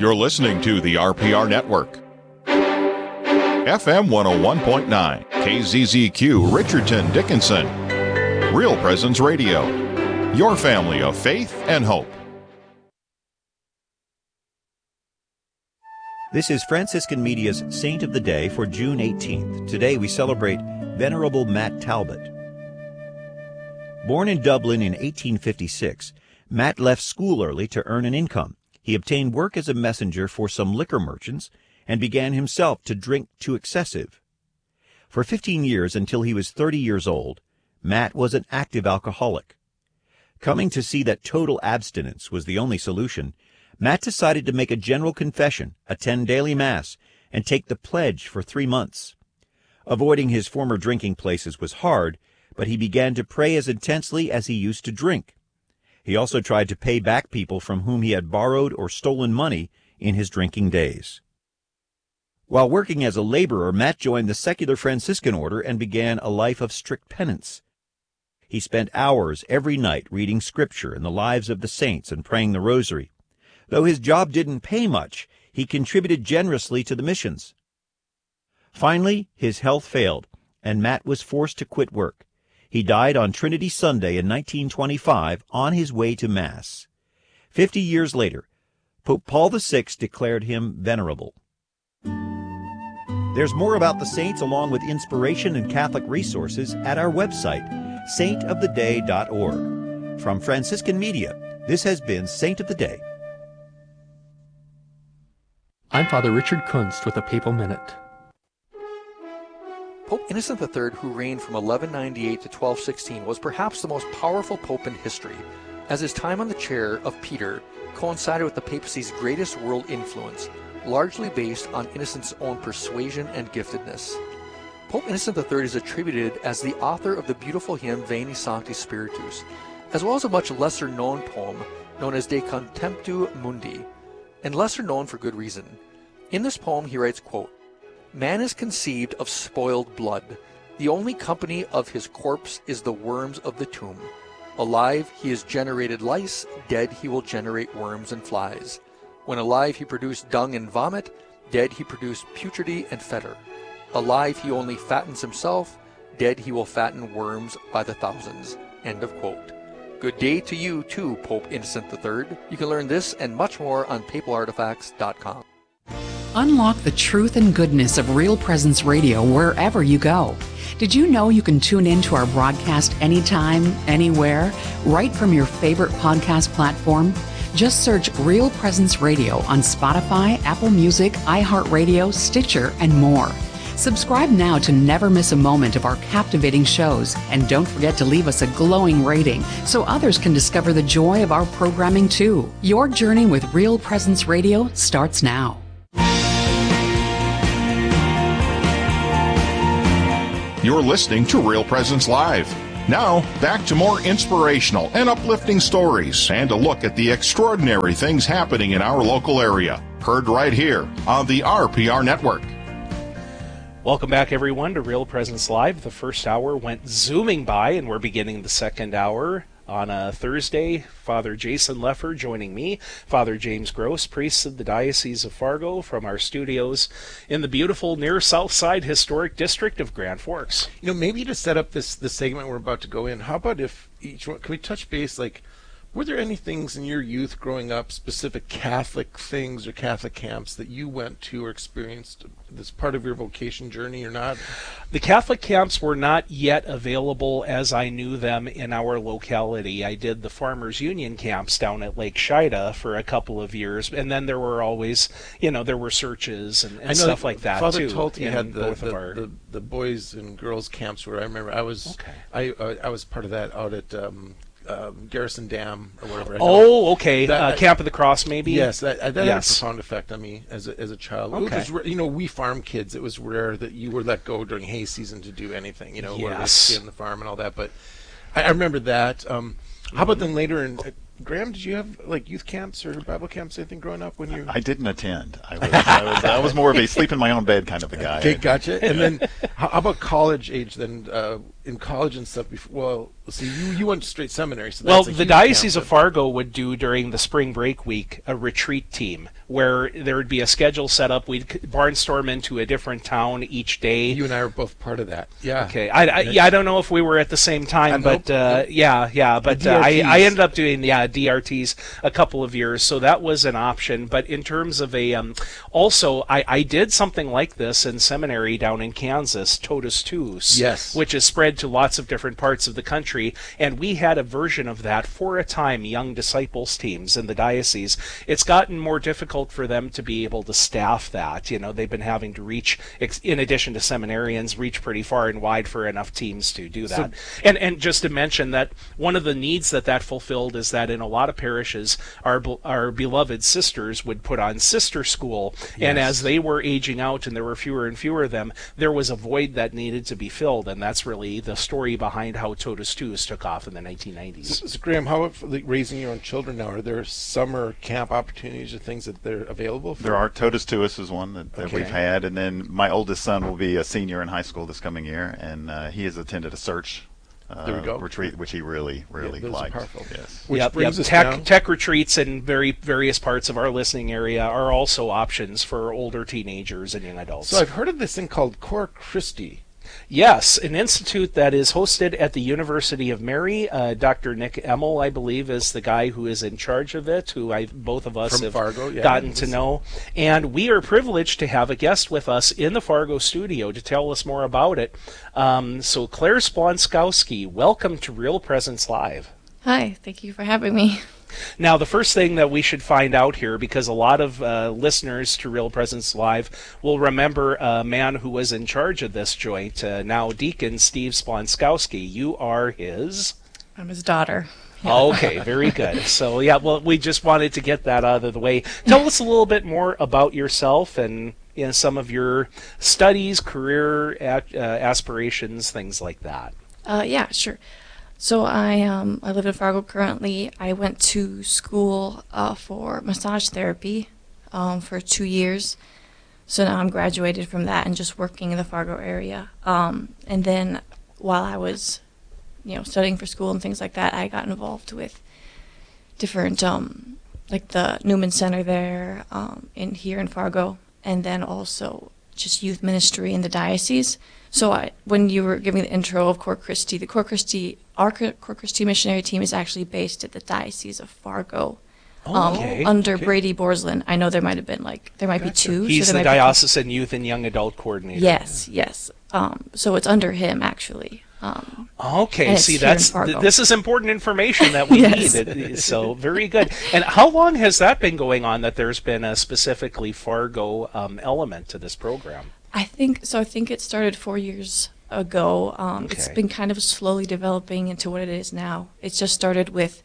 You're listening to the RPR Network. FM 101.9, KZZQ, Richardson, Dickinson. Real Presence Radio. Your family of faith and hope. This is Franciscan Media's Saint of the Day for June 18th. Today we celebrate Venerable Matt Talbot. Born in Dublin in 1856, Matt left school early to earn an income. He obtained work as a messenger for some liquor merchants and began himself to drink to excessive. For 15 years, until he was 30 years old, Matt was an active alcoholic. Coming to see that total abstinence was the only solution, Matt decided to make a general confession, attend daily Mass, and take the pledge for 3 months. Avoiding his former drinking places was hard, but he began to pray as intensely as he used to drink. He also tried to pay back people from whom he had borrowed or stolen money in his drinking days. While working as a laborer, Matt joined the secular Franciscan order and began a life of strict penance. He spent hours every night reading scripture and the lives of the saints and praying the rosary. Though his job didn't pay much, he contributed generously to the missions. Finally, his health failed, and Matt was forced to quit work. He died on Trinity Sunday in 1925 on his way to Mass. 50 years later, Pope Paul VI declared him venerable. There's more about the saints along with inspiration and Catholic resources at our website, saintoftheday.org. From Franciscan Media, this has been Saint of the Day. I'm Father Richard Kunst with a Papal Minute. Pope Innocent III, who reigned from 1198 to 1216, was perhaps the most powerful pope in history, as his time on the chair of Peter coincided with the papacy's greatest world influence, largely based on Innocent's own persuasion and giftedness. Pope Innocent III is attributed as the author of the beautiful hymn Veni Sancti Spiritus, as well as a much lesser-known poem known as De Contemptu Mundi, and lesser known for good reason. In this poem he writes, quote, "Man is conceived of spoiled blood. The only company of his corpse is the worms of the tomb. Alive he has generated lice, dead he will generate worms and flies. When alive he produced dung and vomit, dead he produced putridity and fetor. Alive he only fattens himself, dead he will fatten worms by the thousands." End of quote. Good day to you too, Pope Innocent III. You can learn this and much more on papalartifacts.com. Unlock the truth and goodness of Real Presence Radio wherever you go. Did you know you can tune in to our broadcast anytime, anywhere, right from your favorite podcast platform? Just search Real Presence Radio on Spotify, Apple Music, iHeartRadio, Stitcher, and more. Subscribe now to never miss a moment of our captivating shows, and don't forget to leave us a glowing rating so others can discover the joy of our programming too. Your journey with Real Presence Radio starts now. You're listening to Real Presence Live. Now, back to more inspirational and uplifting stories and a look at the extraordinary things happening in our local area. Heard right here on the RPR Network. Welcome back, everyone, to Real Presence Live. The first hour went zooming by, and we're beginning the second hour on a Thursday. Father Jason Leffer joining me, Father James Gross, priest of the Diocese of Fargo, from our studios in the beautiful near South Side Historic District of Grand Forks. You know, maybe to set up this segment we're about to go in, how about if each one, can we touch base, like, were there any things in your youth growing up, specific Catholic things or Catholic camps that you went to or experienced as part of your vocation journey or not? The Catholic camps were not yet available as I knew them in our locality. I did the Farmers Union camps down at Lake Shida for a couple of years, and then there were always, there were searches and stuff like that Father too. Father Tulte had the boys and girls camps where I remember I was part of that out at Garrison Dam or whatever. Okay. Camp of the Cross, maybe. Yes, that had a profound effect on me as a child. Okay. It was, we farm kids. It was rare that you were let go during hay season to do anything. Where they stay on the farm and all that. But I remember that. How about then later in Graham, did you have like youth camps or Bible camps, anything growing up when you? I didn't attend. I was more of a sleep in my own bed kind of a guy. Okay, gotcha. And then How about college age then? In college and stuff. Well, see, you went straight seminary. So Well, that's a the huge Diocese camp of Fargo would do during the spring break week a retreat team where there would be a schedule set up. We'd barnstorm into a different town each day. You and I were both part of that. Yeah. Okay. I don't know if we were at the same time, but yeah. But I ended up doing DRTs a couple of years, so that was an option. But in terms of also I did something like this in seminary down in Kansas, Totus Tuus, yes, which is spread to lots of different parts of the country, and we had a version of that for a time, young disciples teams in the diocese. It's gotten more difficult for them to be able to staff that. They've been having to reach, in addition to seminarians, reach pretty far and wide for enough teams to do that. And just to mention that one of the needs that fulfilled is that in a lot of parishes, our beloved sisters would put on sister school, and as they were aging out and there were fewer and fewer of them, there was a void that needed to be filled, and that's really the story behind how Totus Tuus took off in the 1990s. So Graham, how about raising your own children now? Are there summer camp opportunities or things that they're available for? There are. Totus Tuus is one that we've had, and then my oldest son will be a senior in high school this coming year, and he has attended a search retreat, which he really liked. Yes. Which brings us down. Tech retreats in various parts of our listening area are also options for older teenagers and young adults. So I've heard of this thing called Cor Christi. Yes, an institute that is hosted at the University of Mary. Dr. Nick Emmel, I believe, is the guy who is in charge of it, who both of us have Fargo, gotten to know. And we are privileged to have a guest with us in the Fargo studio to tell us more about it. So Claire Splonskowski, welcome to Real Presence Live. Hi, thank you for having me. Now, the first thing that we should find out here, because a lot of listeners to Real Presence Live will remember a man who was in charge of this joint, now Deacon Steve Splonskowski. You are his? I'm his daughter. Yeah. Okay, very good. So, we just wanted to get that out of the way. Tell us a little bit more about yourself and some of your studies, career aspirations, things like that. Yeah, sure. So I live in Fargo currently. I went to school for massage therapy for 2 years. So now I'm graduated from that and just working in the Fargo area. And then while I was, studying for school and things like that, I got involved with different, like the Newman Center there here in Fargo, and then also just youth ministry in the diocese. So when you were giving the intro of Cor Christi, our Cor Christi missionary team is actually based at the Diocese of Fargo. Under Brady Borslin. I know there might be two. He's so the diocesan youth and young adult coordinator. Yes. So it's under him actually. See, this is important information that we need. So very good. And how long has that been going on? That there's been a specifically Fargo element to this program? I think it started 4 years ago. It's been kind of slowly developing into what it is now. It's just started with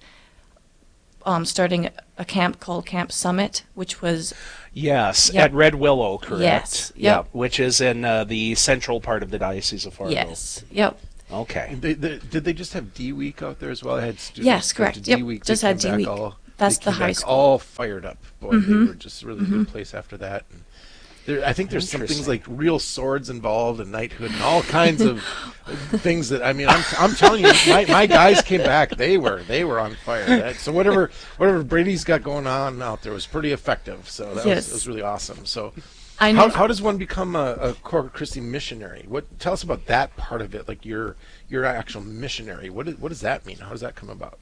starting a camp called Camp Summit, which was at Red Willow, correct? Yes. Yep. Which is in the central part of the Diocese of Fargo. Yes. Yep. Okay. Did they just have D Week out there as well? I had students. Yes, correct. D Week. Just had D Week. That's the high school. All fired up. Boy, they were just a really good place after that. I think there's some things like real swords involved and knighthood and all kinds of things that I'm telling you, my guys came back. They were on fire. So whatever Brady's got going on out there was pretty effective. So that was really awesome. So how does one become a Cor Christi missionary? Tell us about that part of it. Like your actual missionary. What does that mean? How does that come about?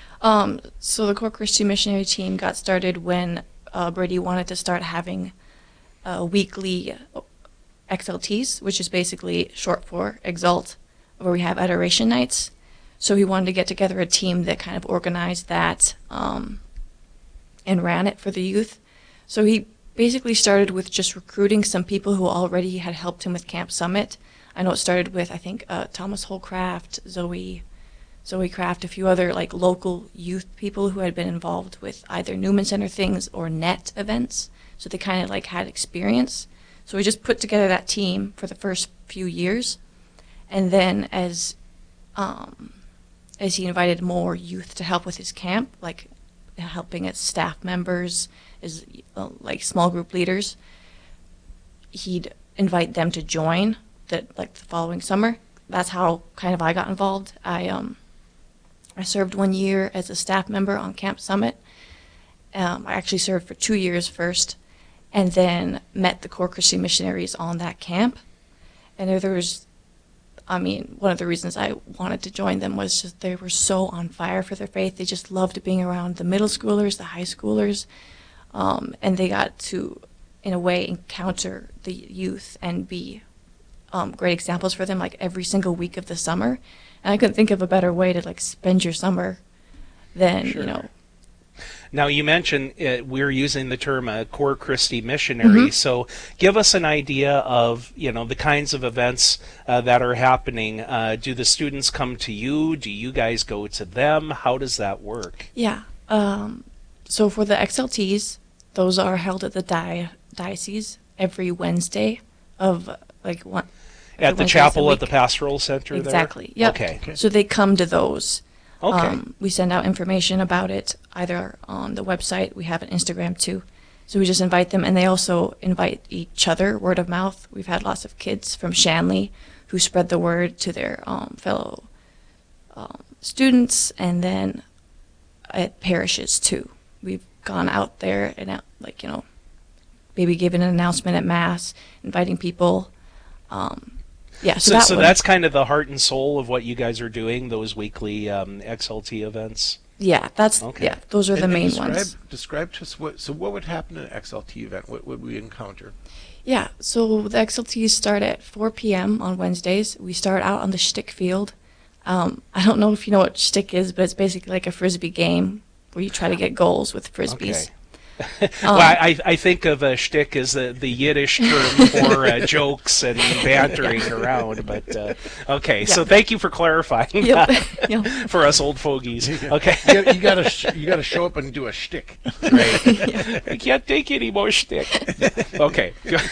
So the Cor Christi missionary team got started when Brady wanted to start having weekly XLTs, which is basically short for Exalt, where we have adoration nights. So he wanted to get together a team that kind of organized that and ran it for the youth. So he basically started with just recruiting some people who already had helped him with Camp Summit. I know it started with, I think, Thomas Holcraft, Zoe Craft, a few other like local youth people who had been involved with either Newman Center things or NET events. So they kind of like had experience. So we just put together that team for the first few years. And then as he invited more youth to help with his camp, like helping as staff members, as like small group leaders, he'd invite them to join the following summer. That's how kind of I got involved. I served 1 year as a staff member on Camp Summit. I actually served for 2 years first, and then met the Core Christian Missionaries on that camp. And there was, one of the reasons I wanted to join them was just they were so on fire for their faith. They just loved being around the middle schoolers, the high schoolers, and they got to, in a way, encounter the youth and be great examples for them, like every single week of the summer. And I couldn't think of a better way to like spend your summer than, sure. Now, you mentioned we're using the term Core Christi missionary, so give us an idea of, the kinds of events that are happening. Do the students come to you? Do you guys go to them? How does that work? Yeah. So for the XLTs, those are held at the diocese every Wednesday of one. At the chapel at the Pastoral Center exactly. there? Yep. Okay. So they come to those. Okay. We send out information about it either on the website. We have an Instagram too. So we just invite them, and they also invite each other, word of mouth. We've had lots of kids from Shanley who spread the word to their fellow students, and then at parishes too. We've gone out there and maybe given an announcement at Mass, inviting people. So that's kind of the heart and soul of what you guys are doing, those weekly XLT events? Yeah, those are the main ones. Describe to us what would happen in an XLT event? What would we encounter? Yeah, so the XLTs start at 4 p.m. on Wednesdays. We start out on the Shtick field. I don't know if you know what Shtick is, but it's basically like a Frisbee game where you try to get goals with Frisbees. Okay. Well, I think of a shtick as the Yiddish term for jokes and bantering around, but okay. Yeah. So thank you for clarifying that for us old fogies. Okay, you gotta show up and do a shtick. Right. I can't take any more shtick. Okay.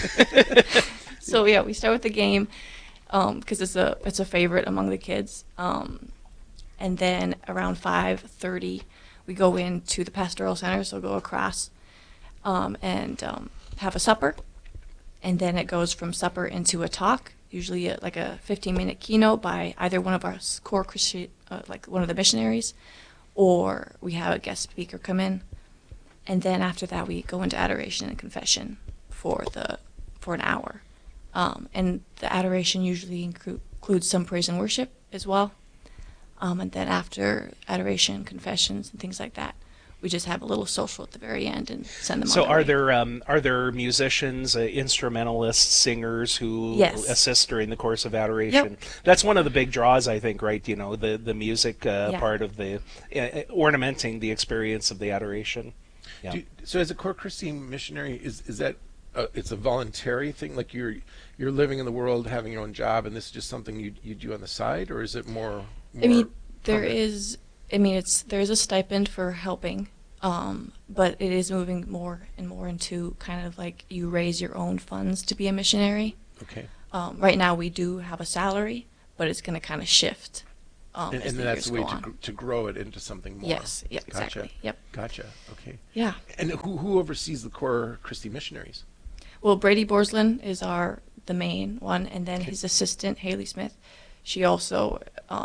So yeah, we start with the game because it's a favorite among the kids, and then around 5:30. We go into the Pastoral Center, so go across and have a supper. And then it goes from supper into a talk, usually like a 15-minute keynote by either one of our core Christian, like one of the missionaries, or we have a guest speaker come in. And then after that, we go into adoration and confession for an hour. And the adoration usually includes some praise and worship as well. And then after adoration, confessions, and things like that, we just have a little social at the very end and send them. So, are there musicians, instrumentalists, singers who assist during the course of adoration? Yep. That's one of the big draws, I think, right? The music part of the ornamenting the experience of the adoration. Yeah. So, as a Core Christi missionary, is that it's a voluntary thing? Like you're living in the world, having your own job, and this is just something you do on the side, or is it more there is a stipend for helping, but it is moving more and more into kind of like you raise your own funds to be a missionary. Okay. Right now we do have a salary, but it's going to kind of shift. And that's the way to grow it into something more. Yes. Yep. Gotcha. Exactly. Yep. Gotcha. Okay. Yeah. And who oversees the Core Christi missionaries? Well, Brady Borslin is the main one, and then his assistant Haley Smith. She also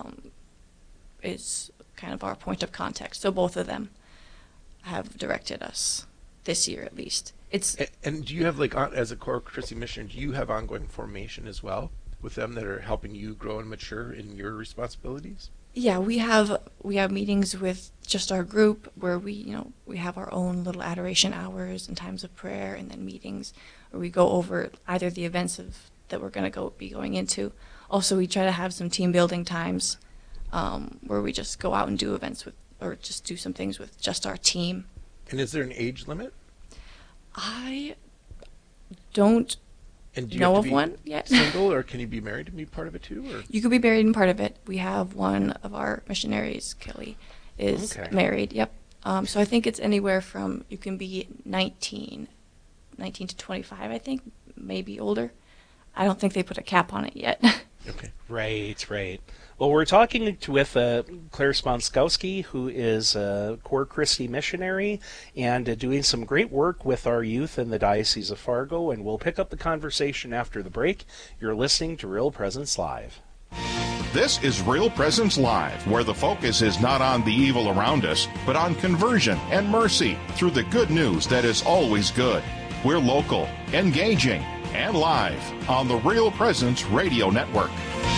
is kind of our point of contact. So both of them have directed us this year, at least. And do you have as a Core Christi missionary, do you have ongoing formation as well with them that are helping you grow and mature in your responsibilities? Yeah, we have meetings with just our group where we have our own little adoration hours and times of prayer, and then meetings where we go over either the events that we're going to be going into. Also, we try to have some team building times where we just go out and do events or just do some things with just our team. And is there an age limit? I don't know of one yet. Single, or can you be married to be part of it too? Or? You could be married and part of it. We have one of our missionaries, Kelly, is married. Yep. So I think it's anywhere from, you can be 19 to 25, I think, maybe older. I don't think they put a cap on it yet. Okay. Right. Well, we're talking with Claire Sponskowski, who is a Cor Christi missionary and doing some great work with our youth in the Diocese of Fargo, and we'll pick up the conversation after the break. You're listening to Real Presence Live. This is Real Presence Live, where the focus is not on the evil around us, but on conversion and mercy through the good news that is always good. We're local, engaging, and live on the Real Presence Radio Network.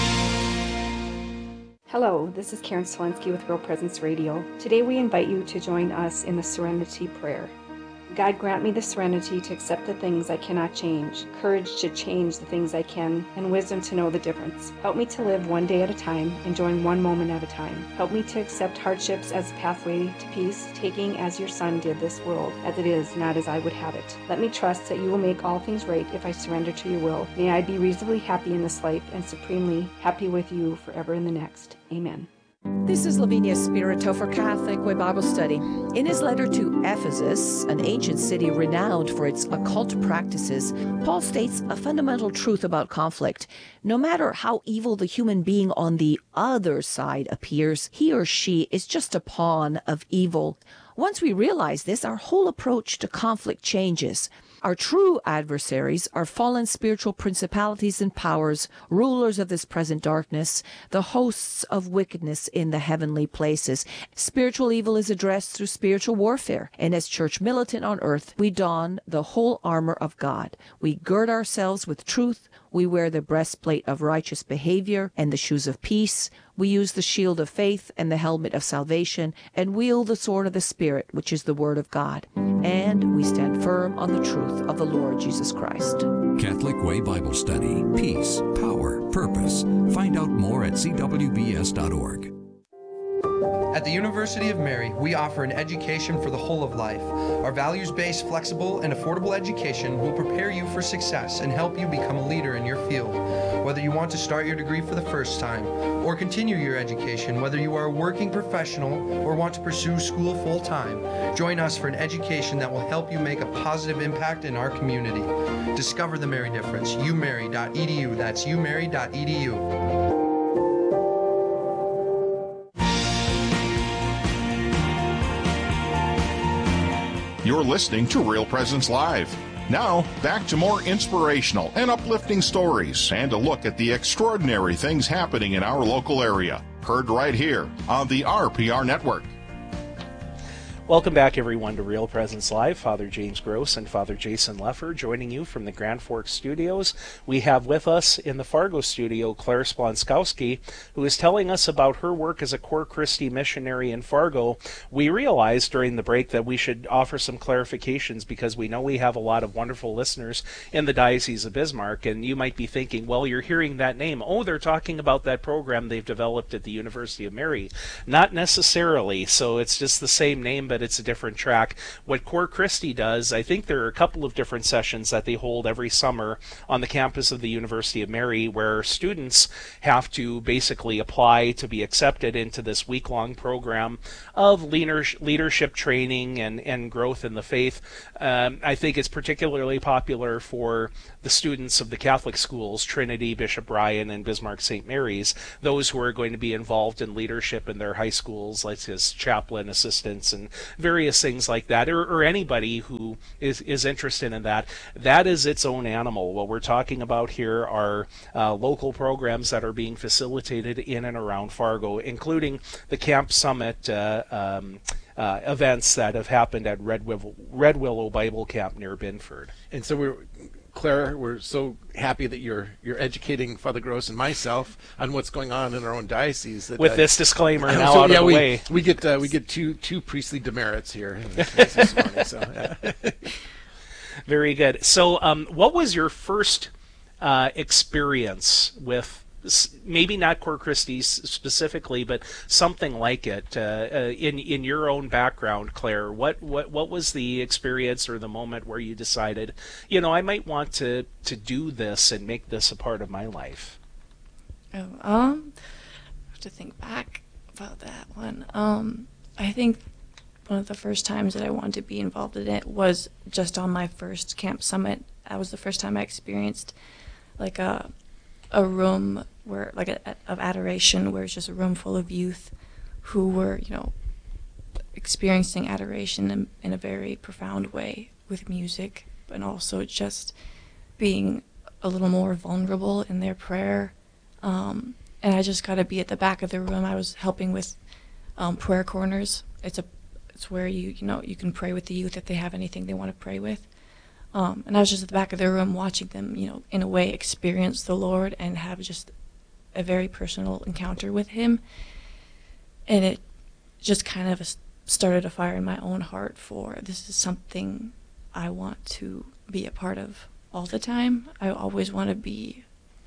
Hello, this is Karen Slensky with Real Presence Radio. Today we invite you to join us in the Serenity Prayer. God, grant me the serenity to accept the things I cannot change, courage to change the things I can, and wisdom to know the difference. Help me to live one day at a time, enjoying one moment at a time. Help me to accept hardships as a pathway to peace, taking as your Son did this world, as it is, not as I would have it. Let me trust that you will make all things right if I surrender to your will. May I be reasonably happy in this life and supremely happy with you forever in the next. Amen. This is Lavinia Spirito for Catholic Way Bible Study. In his letter to Ephesus, an ancient city renowned for its occult practices, Paul states a fundamental truth about conflict. No matter how evil the human being on the other side appears, he or she is just a pawn of evil. Once we realize this, our whole approach to conflict changes. Our true adversaries are fallen spiritual principalities and powers, rulers of this present darkness, the hosts of wickedness in the heavenly places. Spiritual evil is addressed through spiritual warfare, and as church militant on earth, we don the whole armor of God. We gird ourselves with truth. We wear the breastplate of righteous behavior and the shoes of peace. We use the shield of faith and the helmet of salvation, and wield the sword of the Spirit, which is the Word of God. And we stand firm on the truth of the Lord Jesus Christ. Catholic Way Bible Study. Peace, power, purpose. Find out more at cwbs.org. At the University of Mary, we offer an education for the whole of life. Our values-based, flexible, and affordable education will prepare you for success and help you become a leader in your field. Whether you want to start your degree for the first time or continue your education, whether you are a working professional or want to pursue school full-time, join us for an education that will help you make a positive impact in our community. Discover the Mary difference. umary.edu. That's umary.edu. You're listening to Real Presence Live. Now, back to more inspirational and uplifting stories and a look at the extraordinary things happening in our local area. Heard right here on the RPR Network. Welcome back, everyone, to Real Presence Live. Father James Gross and Father Jason Leffer joining you from the Grand Forks studios. We have with us in the Fargo studio Claire Splonskowski, who is telling us about her work as a Cor Christi missionary in Fargo. We realized during the break that we should offer some clarifications because we know we have a lot of wonderful listeners in the Diocese of Bismarck, and you might be thinking, well, you're hearing that name. Oh, they're talking about that program they've developed at the University of Mary. Not necessarily, so it's just the same name, but it's a different track. What Cor Christi does, I think there are a couple of different sessions that they hold every summer on the campus of the University of Mary where students have to basically apply to be accepted into this week-long program of leadership training and growth in the faith. I think it's particularly popular for the students of the Catholic schools, Trinity, Bishop Ryan, and Bismarck St. Mary's, those who are going to be involved in leadership in their high schools, like as chaplain assistants and various things like that, or anybody who is interested in that. That is its own animal. What we're talking about here are local programs that are being facilitated in and around Fargo, including the Camp Summit events that have happened at Red Willow Bible Camp near Binford. And so Claire, we're so happy that you're educating Father Gross and myself on what's going on in our own diocese. That, with this disclaimer now out of the way, we get two priestly demerits here this morning. So, very good. So, what was your first experience with? Maybe not Cor Christi specifically, but something like it in your own background, Claire. What was the experience or the moment where you decided, I might want to do this and make this a part of my life? I have to think back about that one. I think one of the first times that I wanted to be involved in it was just on my first Camp Summit. That was the first time I experienced like a a room where, like, of adoration, where it's just a room full of youth who were, experiencing adoration in a very profound way with music, but also just being a little more vulnerable in their prayer. And I just got to be at the back of the room. I was helping with prayer corners. It's where you can pray with the youth if they have anything they want to pray with. And I was just at the back of the room watching them, in a way experience the Lord and have just a very personal encounter with Him. And it just kind of started a fire in my own heart for, this is something I want to be a part of all the time. I always want to be,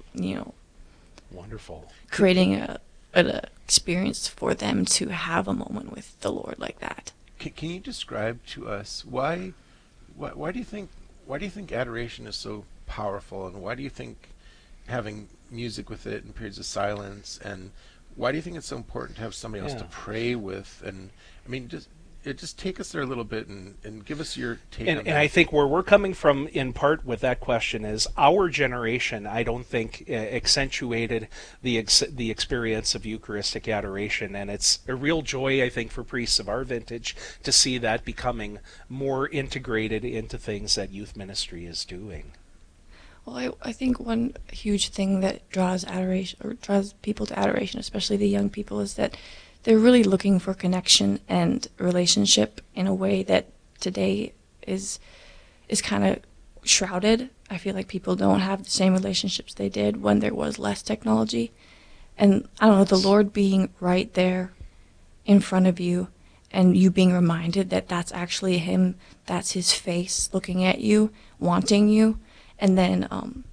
wonderful, creating an experience for them to have a moment with the Lord like that. Can you describe to us why do you think adoration is so powerful, and why do you think having music with it and periods of silence, and why do you think it's so important to have somebody else to pray with? And I mean, just take us there a little bit and give us your take on that. And I think where we're coming from in part with that question is our generation, I don't think, accentuated the experience of Eucharistic adoration. And it's a real joy, I think, for priests of our vintage to see that becoming more integrated into things that youth ministry is doing. Well, I think one huge thing that draws people to adoration, especially the young people, is that they're really looking for connection and relationship in a way that today is kind of shrouded. I feel like people don't have the same relationships they did when there was less technology. And I don't know, the Lord being right there in front of you and you being reminded that that's actually Him, that's His face looking at you, wanting you, and then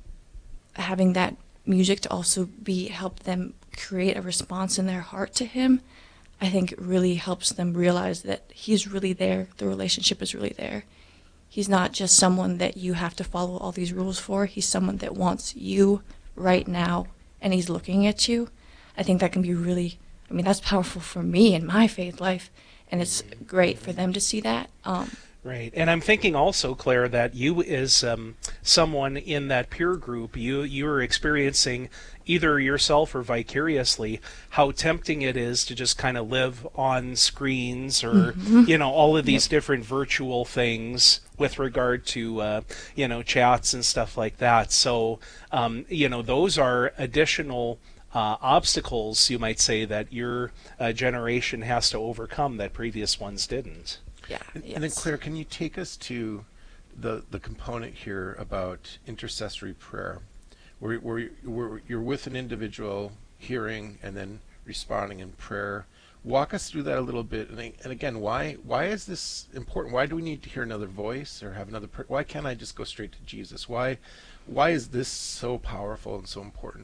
having that music to also help them create a response in their heart to Him, I think it really helps them realize that He's really there, the relationship is really there. He's not just someone that you have to follow all these rules for. He's someone that wants you right now, and He's looking at you. I think that can be really, that's powerful for me in my faith life, and it's great for them to see that. Right, and I'm thinking also, Claire, that you as someone in that peer group, you are experiencing either yourself or vicariously how tempting it is to just kind of live on screens or, all of these different virtual things with regard to, chats and stuff like that. So, those are additional obstacles, you might say, that your generation has to overcome that previous ones didn't. Yeah. And then, Claire, can you take us to the component here about intercessory prayer, where you're with an individual, hearing and then responding in prayer? Walk us through that a little bit. And again, why is this important? Why do we need to hear another voice or have another? Why can't I just go straight to Jesus? Why is this so powerful and so important?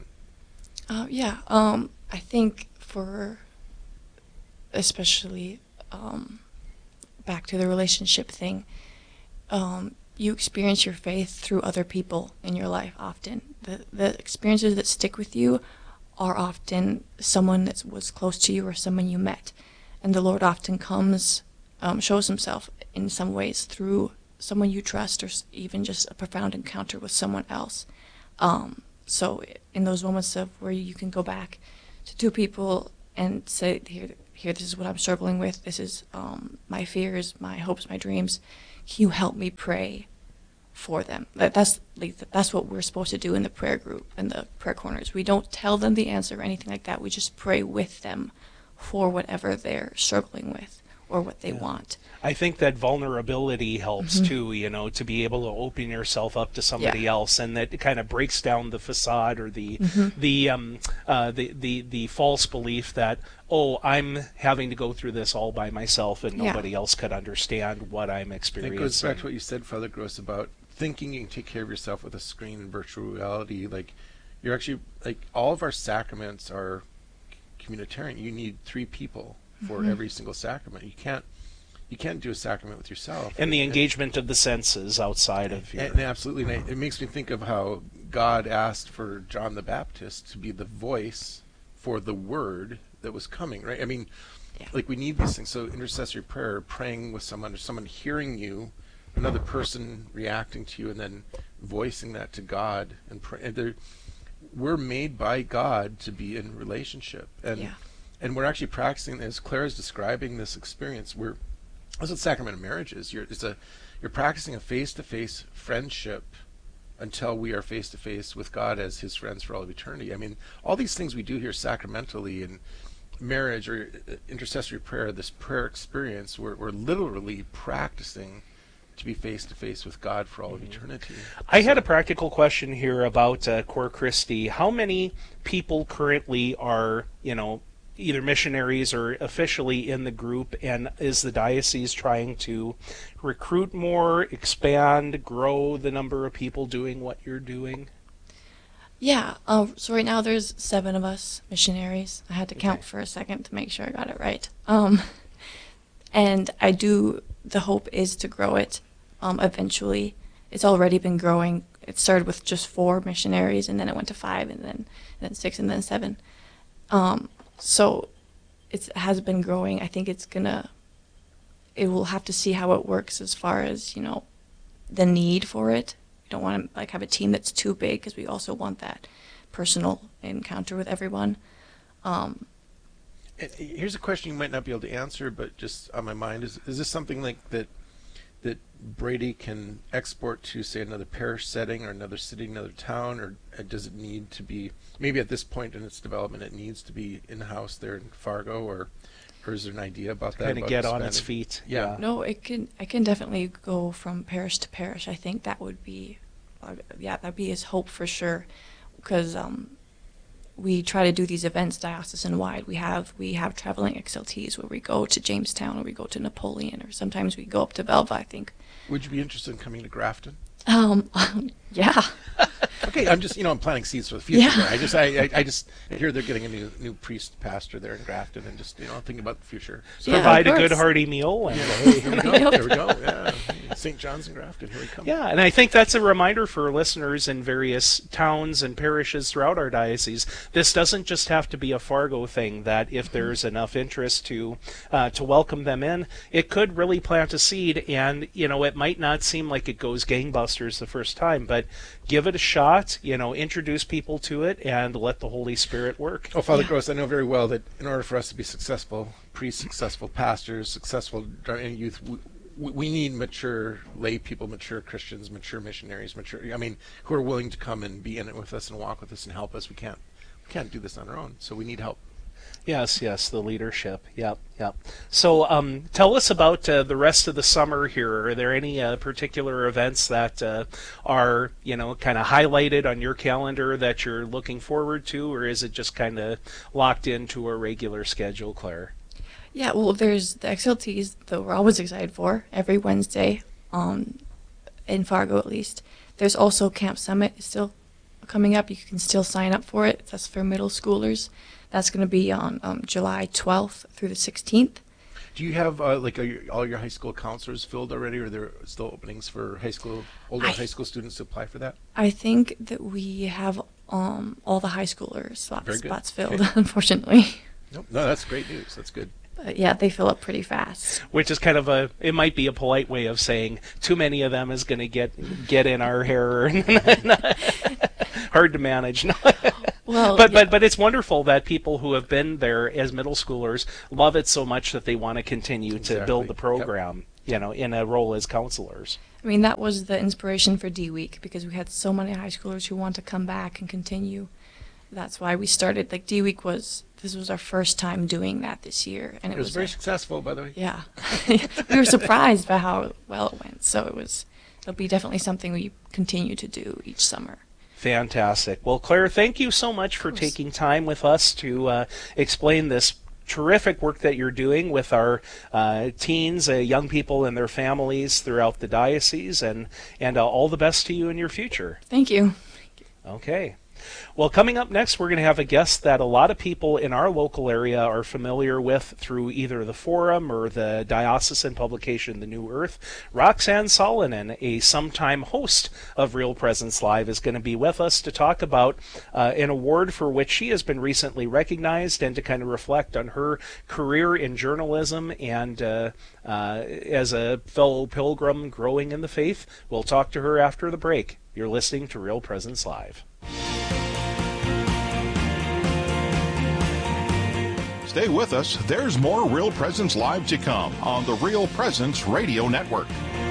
I think for especially. Back to the relationship thing, you experience your faith through other people in your life often. The experiences that stick with you are often someone that was close to you or someone you met. And the Lord often comes, shows Himself in some ways through someone you trust or even just a profound encounter with someone else. So in those moments of where you can go back to two people and say, here, this is what I'm struggling with. This is my fears, my hopes, my dreams. Can you help me pray for them? That's what we're supposed to do in the prayer group and the prayer corners. We don't tell them the answer or anything like that. We just pray with them for whatever they're struggling with or what they want. I think that vulnerability helps too, to be able to open yourself up to somebody else, and that kind of breaks down the facade or the false belief that, I'm having to go through this all by myself and nobody else could understand what I'm experiencing. It goes back to what you said, Father Gross, about thinking you can take care of yourself with a screen and virtual reality. Like, you're actually, all of our sacraments are communitarian. You need 3 people for every single sacrament. You can't do a sacrament with yourself. And the engagement of the senses outside of your... And absolutely. And it makes me think of how God asked for John the Baptist to be the voice for the word that was coming, right? We need these things. So intercessory prayer, praying with someone, or someone hearing you, another person reacting to you, and then voicing that to God. And we're made by God to be in relationship, and we're actually practicing, as Claire is describing this experience. That's what sacrament of marriage is. You're practicing a face-to-face friendship until we are face-to-face with God as His friends for all of eternity. I mean, all these things we do here sacramentally in marriage or intercessory prayer, this prayer experience, we're literally practicing to be face-to-face with God for all of eternity. I had a practical question here about Cor Christi. How many people currently are, either missionaries or officially in the group, and is the diocese trying to recruit more, expand, grow the number of people doing what you're doing? Yeah, so right now there's 7 of us missionaries. I had to count for a second to make sure I got it right. And the hope is to grow it eventually. It's already been growing. It started with just 4 missionaries, and then it went to 5, and then 6, and then 7. So it has been growing. I think it will have to see how it works as far as, the need for it. We don't want to have a team that's too big, because we also want that personal encounter with everyone. Here's a question you might not be able to answer, but just on my mind, is this something like that Brady can export to, say, another parish setting or another city, another town, or does it need to be, maybe at this point in its development, it needs to be in-house there in Fargo, or is there an idea about that? Kind of get on its feet. Yeah. No, I can definitely go from parish to parish. I think that would be, that'd be his hope for sure, because we try to do these events diocesan-wide. We have traveling XLTs where we go to Jamestown, or we go to Napoleon, or sometimes we go up to Velva, I think. Would you be interested in coming to Grafton? Yeah. Okay, I'm just, I'm planting seeds for the future. Yeah. I just hear they're getting a new priest pastor there in Grafton, and just, thinking about the future. So provide a good hearty meal. And here we go. There we go. Yeah. St. John's and Grafton, here we come. Yeah, and I think that's a reminder for listeners in various towns and parishes throughout our diocese. This doesn't just have to be a Fargo thing, that if there's enough interest to welcome them in, it could really plant a seed, and, it might not seem like it goes gangbusters the first time, but give it a shot, introduce people to it, and let the Holy Spirit work. Oh, Father Gross, I know very well that in order for us to be successful priests, successful pastors, successful youth, we need mature lay people, mature Christians, mature missionaries, who are willing to come and be in it with us and walk with us and help us. We can't do this on our own, so we need help. Yes, the leadership. Yep. So tell us about the rest of the summer here. Are there any particular events that are, kind of highlighted on your calendar that you're looking forward to, or is it just kind of locked into a regular schedule, Claire? Yeah, well, there's the XLTs that we're always excited for, every Wednesday, in Fargo at least. There's also Camp Summit still coming up. You can still sign up for it. That's for middle schoolers. That's going to be on July 12th through the 16th. Do you have all your high school counselors filled already, or are there still openings for older high school students to apply for that? I think that we have all the high schooler spots filled, unfortunately. Nope. No, that's great news. That's good. But yeah, they fill up pretty fast. Which is kind of it might be a polite way of saying too many of them is going to get in our hair. Hard to manage. Well, but it's wonderful that people who have been there as middle schoolers love it so much that they want to continue to build the program, in a role as counselors. I mean, that was the inspiration for D-Week, because we had so many high schoolers who want to come back and continue. That's why we started, D-Week this was our first time doing that this year. And it was very successful, by the way. Yeah. We were surprised by how well it went. So it'll be definitely something we continue to do each summer. Fantastic. Well, Claire, thank you so much for taking time with us to explain this terrific work that you're doing with our teens, young people and their families throughout the diocese, and all the best to you in your future. Thank you. Okay. Well, coming up next, we're going to have a guest that a lot of people in our local area are familiar with through either the Forum or the diocesan publication, The New Earth. Roxanne Solonen, a sometime host of Real Presence Live, is going to be with us to talk about an award for which she has been recently recognized, and to kind of reflect on her career in journalism and as a fellow pilgrim growing in the faith. We'll talk to her after the break. You're listening to Real Presence Live. Stay with us. There's more Real Presence Live to come on the Real Presence Radio Network.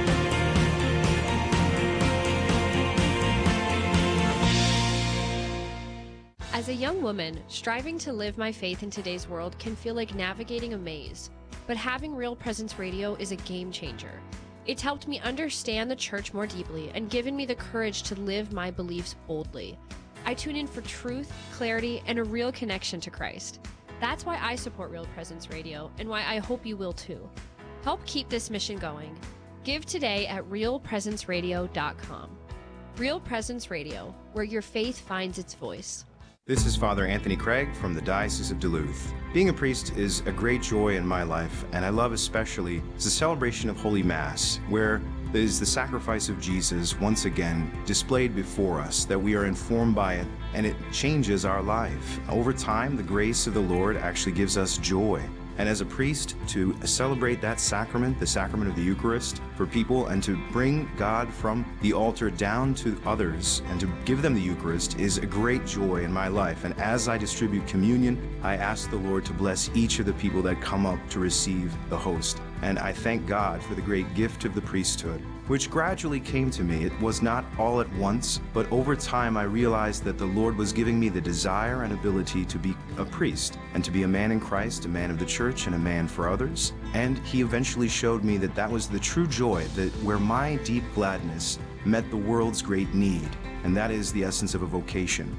As a young woman, striving to live my faith in today's world can feel like navigating a maze. But having Real Presence Radio is a game changer. It's helped me understand the church more deeply and given me the courage to live my beliefs boldly. I tune in for truth, clarity, and a real connection to Christ. That's why I support Real Presence Radio and why I hope you will too. Help keep this mission going. Give today at realpresenceradio.com. Real Presence Radio, where your faith finds its voice. This is Father Anthony Craig from the Diocese of Duluth. Being a priest is a great joy in my life, and I love especially the celebration of Holy Mass, where is the sacrifice of Jesus once again displayed before us, that we are informed by it, and it changes our life. Over time, the grace of the Lord actually gives us joy. And as a priest, to celebrate that sacrament, the sacrament of the Eucharist, for people, and to bring God from the altar down to others and to give them the Eucharist is a great joy in my life. And as I distribute communion, I ask the Lord to bless each of the people that come up to receive the host. And I thank God for the great gift of the priesthood, which gradually came to me. It was not all at once, but over time I realized that the Lord was giving me the desire and ability to be a priest and to be a man in Christ, a man of the church, and a man for others. And He eventually showed me that that was the true joy, that where my deep gladness met the world's great need, and that is the essence of a vocation.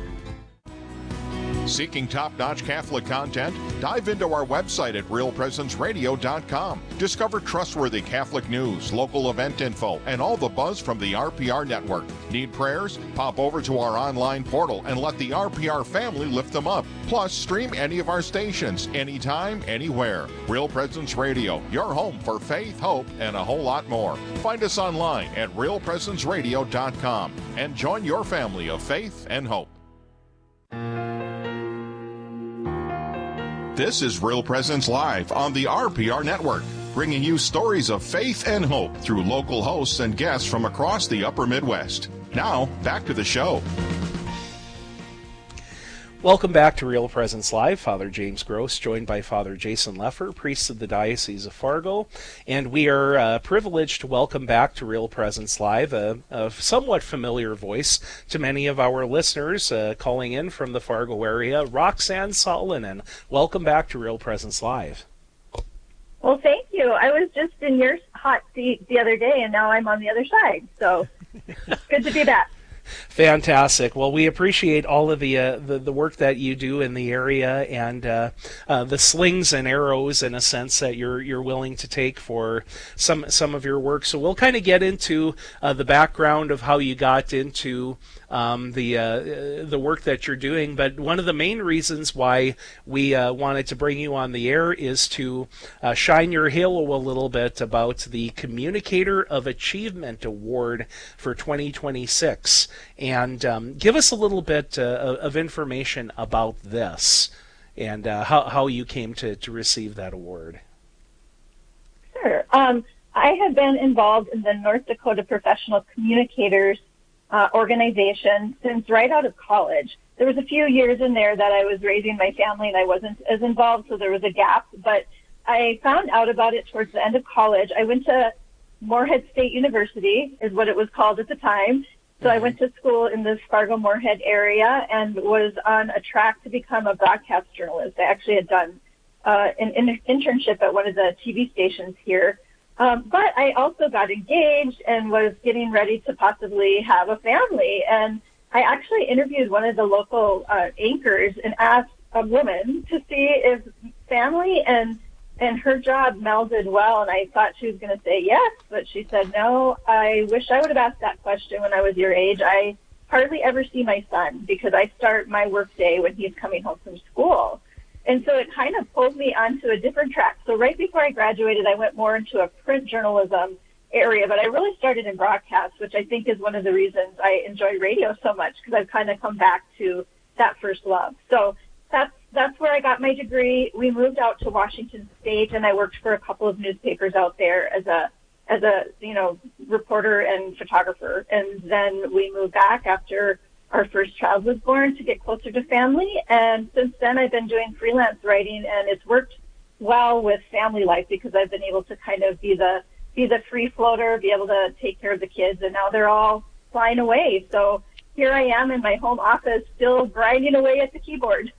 Seeking top-notch Catholic content? Dive into our website at realpresenceradio.com. Discover trustworthy Catholic news, local event info, and all the buzz from the RPR network. Need prayers? Pop over to our online portal and let the RPR family lift them up. Plus, stream any of our stations, anytime, anywhere. Real Presence Radio, your home for faith, hope, and a whole lot more. Find us online at realpresenceradio.com and join your family of faith and hope. This is Real Presence Live on the RPR Network, bringing you stories of faith and hope through local hosts and guests from across the upper Midwest. Now, back to the show. Welcome back to Real Presence Live. Father James Gross, joined by Father Jason Leffer, priest of the Diocese of Fargo. And we are privileged to welcome back to Real Presence Live a somewhat familiar voice to many of our listeners calling in from the Fargo area, Roxanne Solonen. Welcome back to Real Presence Live. Well, thank you. I was just in your hot seat the other day, and now I'm on the other side. So good to be back. Fantastic. Well, we appreciate all of the work that you do in the area and the slings and arrows, in a sense, that you're willing to take for some of your work. So we'll kind of get into the background of how you got into the work that you're doing. But one of the main reasons why we wanted to bring you on the air is to shine your halo a little bit about the Communicator of Achievement Award for 2026. And give us a little bit of information about this and how you came to receive that award. Sure. I have been involved in the North Dakota Professional Communicators organization since right out of college. There was a few years in there that I was raising my family and I wasn't as involved, so there was a gap. But I found out about it towards the end of college. I went to Moorhead State University, is what it was called at the time. So I went to school in the Fargo-Moorhead area and was on a track to become a broadcast journalist. I actually had done an internship at one of the TV stations here. But I also got engaged and was getting ready to possibly have a family. And I actually interviewed one of the local anchors and asked a woman to see if family and her job melded well, and I thought she was going to say yes, but she said no. I wish I would have asked that question when I was your age. I hardly ever see my son because I start my work day when he's coming home from school. And so it kind of pulled me onto a different track. So right before I graduated, I went more into a print journalism area, but I really started in broadcast, which I think is one of the reasons I enjoy radio so much, because I've kind of come back to that first love. So that's where I got my degree. We moved out to Washington State, and I worked for a couple of newspapers out there as a reporter and photographer. And then we moved back after our first child was born, to get closer to family. And since then, I've been doing freelance writing, and it's worked well with family life because I've been able to kind of be the free floater, be able to take care of the kids, and now they're all flying away. So here I am in my home office, still grinding away at the keyboard.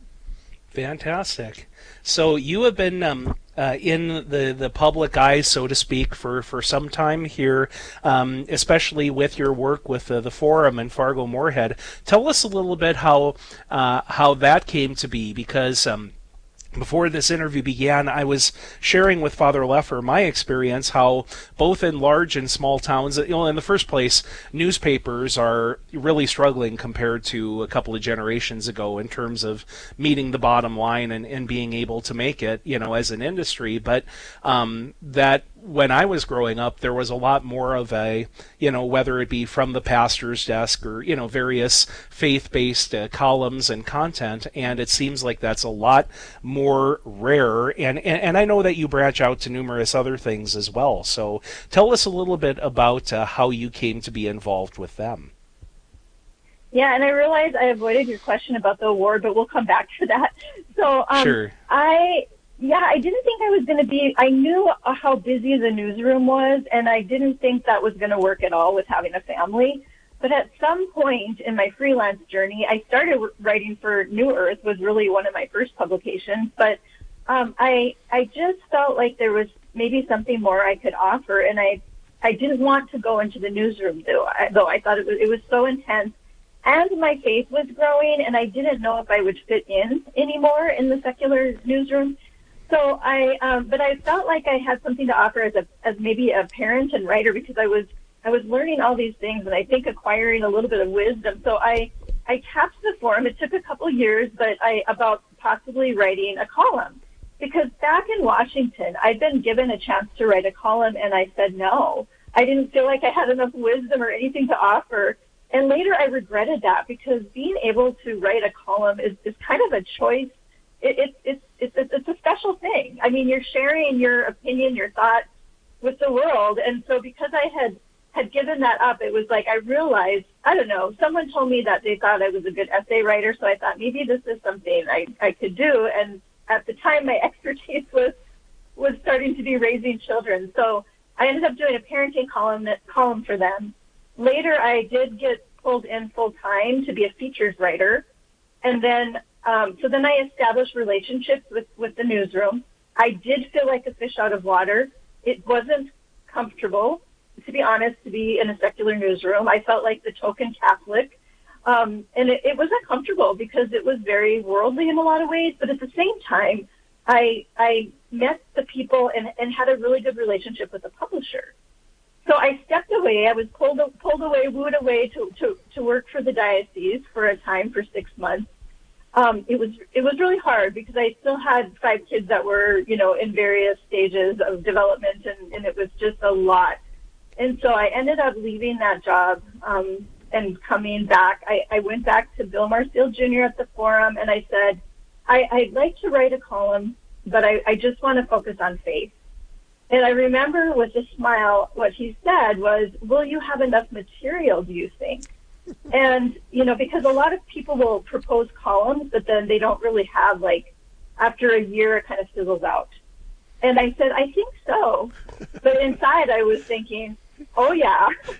Fantastic. So you have been in the public eye, so to speak, for some time here, especially with your work with the Forum in Fargo-Moorhead. Tell us a little bit how that came to be, because before this interview began, I was sharing with Father Leffer my experience how both in large and small towns, in the first place, newspapers are really struggling compared to a couple of generations ago in terms of meeting the bottom line and being able to make it, as an industry. But that when I was growing up, there was a lot more of a, whether it be from the pastor's desk or, various faith-based columns and content, and it seems like that's a lot more rare. And I know that you branch out to numerous other things as well. So tell us a little bit about how you came to be involved with them. Yeah, and I realize I avoided your question about the award, but we'll come back to that. So sure. I didn't think I was going to be, I knew how busy the newsroom was, and I didn't think that was going to work at all with having a family. But at some point in my freelance journey, I started writing for New Earth, was really one of my first publications. But I just felt like there was maybe something more I could offer, and I didn't want to go into the newsroom, though I thought it was so intense. And my faith was growing, and I didn't know if I would fit in anymore in the secular newsroom. So but I felt like I had something to offer as maybe a parent and writer, because I was learning all these things and I think acquiring a little bit of wisdom. So I tapped the Forum. It took a couple years, but about possibly writing a column, because back in Washington, I'd been given a chance to write a column and I said no. I didn't feel like I had enough wisdom or anything to offer. And later I regretted that, because being able to write a column is kind of a choice. It's a special thing. I mean, you're sharing your opinion, your thoughts with the world. And so because I had given that up, it was like I realized, I don't know, someone told me that they thought I was a good essay writer, so I thought maybe this is something I could do. And at the time, my expertise was starting to be raising children. So I ended up doing a parenting column for them. Later, I did get pulled in full-time to be a features writer. And then so then I established relationships with the newsroom. I did feel like a fish out of water. It wasn't comfortable, to be honest, to be in a secular newsroom. I felt like the token Catholic. And it wasn't comfortable because it was very worldly in a lot of ways. But at the same time, I met the people and had a really good relationship with the publisher. So I stepped away. I was pulled away, wooed away to work for the diocese for a time, for 6 months. It was really hard because I still had 5 kids that were, in various stages of development, and it was just a lot. And so I ended up leaving that job and coming back. I went back to Bill Marcel Jr. at the Forum, and I said, I'd like to write a column, but I just want to focus on faith. And I remember with a smile, what he said was, will you have enough material, do you think? And, because a lot of people will propose columns, but then they don't really have, after a year, it kind of fizzles out. And I said, I think so. But inside I was thinking, oh, yeah,